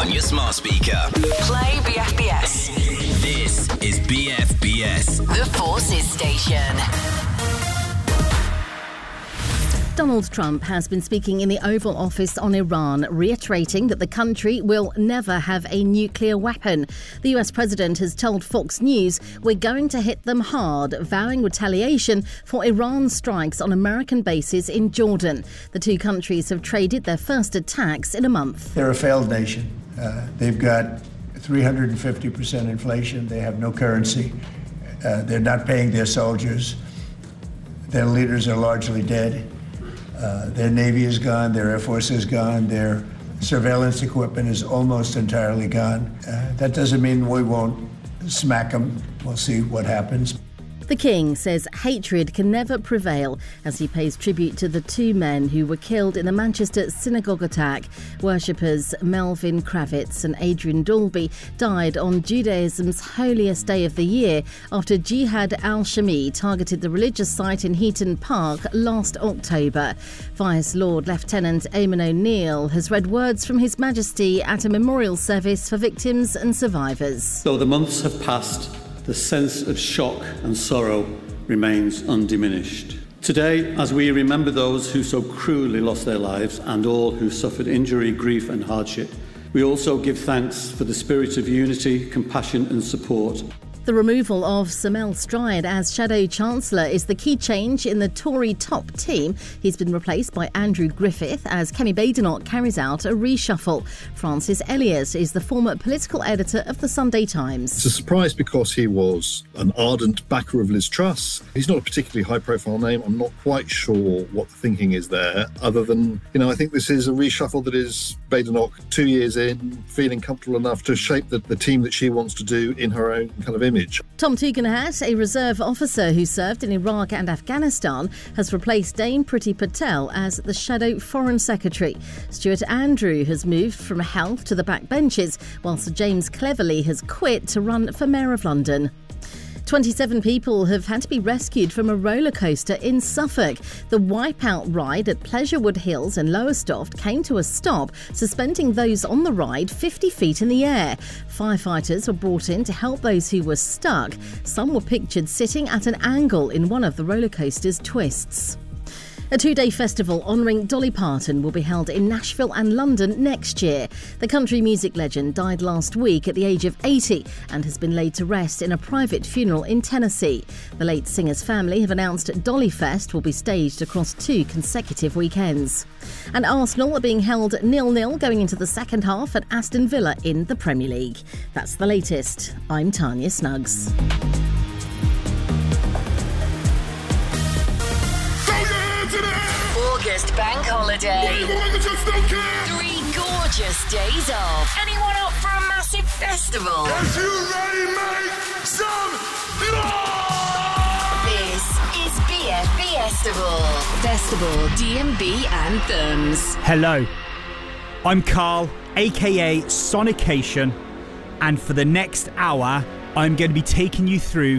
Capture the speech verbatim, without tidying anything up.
on your smart speaker. Play B F B S. This is B F B S. The Forces Station. Donald Trump has been speaking in the Oval Office on Iran, reiterating that the country will never have a nuclear weapon. The U S president has told Fox News, "We're going to hit them hard," vowing retaliation for Iran's strikes on American bases in Jordan. The two countries have traded their first attacks in a month. They're a failed nation. Uh, they've got three hundred fifty percent inflation. They have no currency. Uh, they're not paying their soldiers. Their leaders are largely dead. Uh, their Navy is gone, their Air Force is gone, their surveillance equipment is almost entirely gone. Uh, that doesn't mean we won't smack them. We'll see what happens. The King says hatred can never prevail as he pays tribute to the two men who were killed in the Manchester synagogue attack. Worshippers Melvin Kravitz and Adrian Dalby died on Judaism's holiest day of the year after Jihad al-Shami targeted the religious site in Heaton Park last October. Vice Lord Lieutenant Eamon O'Neill has read words from His Majesty at a memorial service for victims and survivors. Though the months have passed, the sense of shock and sorrow remains undiminished. Today, as we remember those who so cruelly lost their lives and all who suffered injury, grief and hardship, we also give thanks for the spirit of unity, compassion and support. The removal of Samel Stride as Shadow Chancellor is the key change in the Tory top team. He's been replaced by Andrew Griffith as Kemi Badenoch carries out a reshuffle. Francis Elliott is the former political editor of the Sunday Times. It's a surprise because he was an ardent backer of Liz Truss. He's not a particularly high-profile name. I'm not quite sure what the thinking is there, other than, you know, I think this is a reshuffle that is Badenoch two years in, feeling comfortable enough to shape the, the team that she wants to do in her own kind of image. Tom Tugendhat, a reserve officer who served in Iraq and Afghanistan, has replaced Dame Priti Patel as the Shadow Foreign Secretary. Stuart Andrew has moved from health to the backbenches, while Sir James Cleverly has quit to run for Mayor of London. twenty-seven people have had to be rescued from a roller coaster in Suffolk. The Wipeout ride at Pleasurewood Hills in Lowestoft came to a stop, suspending those on the ride fifty feet in the air. Firefighters were brought in to help those who were stuck. Some were pictured sitting at an angle in one of the roller coaster's twists. A two-day festival honouring Dolly Parton will be held in Nashville and London next year. The country music legend died last week at the age of eighty and has been laid to rest in a private funeral in Tennessee. The late singer's family have announced Dolly Fest will be staged across two consecutive weekends. And Arsenal are being held nil-nil going into the second half at Aston Villa in the Premier League. That's the latest. I'm Tanya Snuggs. August bank holiday. Three gorgeous days off. Anyone up for a massive festival? If you ready, make some noise! This is B F B Festival. Festival D and B anthems. Hello, I'm Carl, aka Sonication, and for the next hour, I'm going to be taking you through